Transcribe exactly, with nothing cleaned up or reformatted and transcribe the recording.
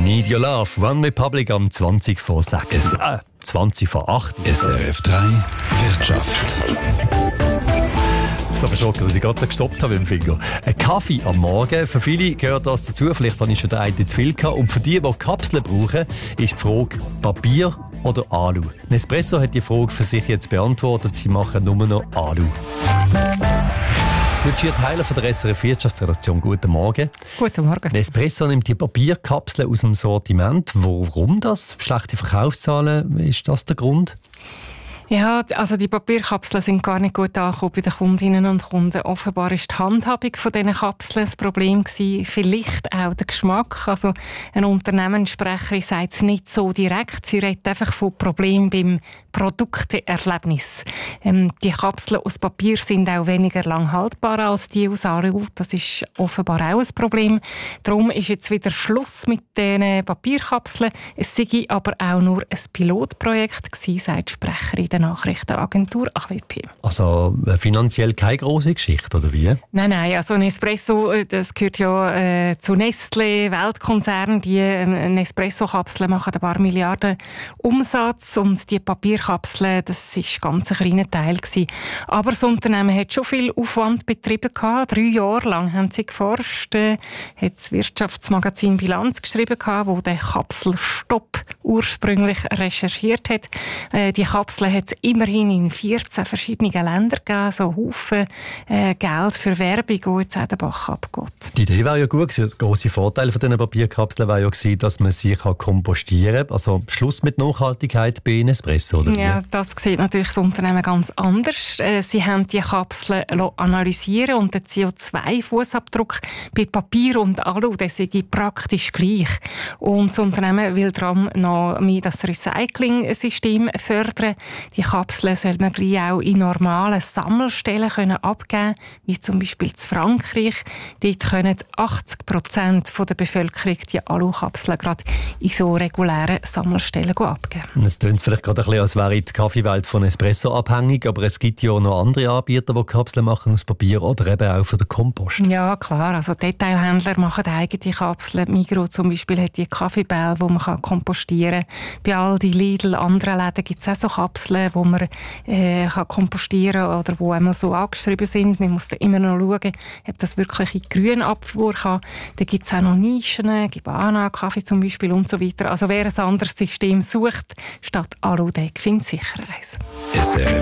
Need Your Love, One Republic am zwanzig vor sechs. Äh, zwanzig vor acht. S R F drei Wirtschaft. Ich bin so verschrocken, dass ich gerade gestoppt habe mit dem Finger. Ein Kaffee am Morgen, für viele gehört das dazu, vielleicht habe ich schon den einen zu viel gehabt. Und für die, die Kapseln brauchen, ist die Frage Papier oder Alu. Nespresso hat die Frage für sich jetzt beantwortet, sie machen nur noch Alu. Lucia Heiler von der S R F Wirtschaftsredaktion, guten Morgen. Guten Morgen. Nespresso nimmt die Papierkapseln aus dem Sortiment. Warum das? Schlechte Verkaufszahlen, ist das der Grund? Ja, also die Papierkapseln sind gar nicht gut angekommen bei den Kundinnen und Kunden. Offenbar war die Handhabung von diesen Kapseln das Problem gewesen. Vielleicht auch der Geschmack. Also eine Unternehmenssprecherin sagt es nicht so direkt. Sie redet einfach von Problemen beim Produkterlebnis. Ähm, die Kapseln aus Papier sind auch weniger lang haltbar als die aus Alu. Das ist offenbar auch ein Problem. Darum ist jetzt wieder Schluss mit diesen Papierkapseln. Es sei aber auch nur ein Pilotprojekt gewesen, sagt die Sprecherin der Nachrichtenagentur A W P. Also finanziell keine grosse Geschichte, oder wie? Nein, nein, also Nespresso, das gehört ja äh, zu Nestlé, Weltkonzern. Die äh, Nespresso-Kapseln machen ein paar Milliarden Umsatz und die Papierkapseln, das war ein ganz kleiner Teil gewesen. Aber das Unternehmen hat schon viel Aufwand betrieben gehabt. Drei Jahre lang haben sie geforscht, äh, hat das Wirtschaftsmagazin Bilanz geschrieben gehabt, wo der Kapselstopp ursprünglich recherchiert hat. Äh, die Kapseln hat es immerhin in vierzehn verschiedenen Ländern gegeben, so Haufen äh, Geld für Werbung, die jetzt auch den Bach abgeht. Die Idee wäre ja gut gewesen. Der grosse Vorteil von diesen Papierkapseln wäre ja gewesen, dass man sie kompostieren kann. Also Schluss mit Nachhaltigkeit bei Nespresso, oder wie? Ja, das sieht natürlich das Unternehmen ganz anders. Äh, sie haben die Kapseln analysieren und der C O zwei Fußabdruck bei Papier und Alu, der sei praktisch gleich. Und das Unternehmen will darum noch mehr das Recycling-System fördern. Die Kapseln soll man gleich auch in normalen Sammelstellen können abgeben, wie zum Beispiel in Frankreich. Dort können achtzig Prozent der Bevölkerung die Alukapseln gerade in so regulären Sammelstellen abgeben. Es klingt vielleicht gerade ein bisschen, als wäre die Kaffeewelt von Espresso abhängig, aber es gibt ja noch andere Anbieter, die Kapseln machen aus Papier oder eben auch für den Kompost. Ja, klar. Also Detailhändler machen eigene Kapseln. Migros zum Beispiel hat die Kaffeebälle, die man kompostieren kann. Bei Aldi, Lidl, anderen Läden gibt es auch so Kapseln, die man äh, kann kompostieren kann oder die einmal so angeschrieben sind. Man muss dann immer noch schauen, ob das wirklich in grünen Abfuhr kann. Da gibt es auch noch Nischen, Gibana, Kaffee zum Beispiel und so weiter. Also wer ein anderes System sucht statt Alu, der findet sicher eins.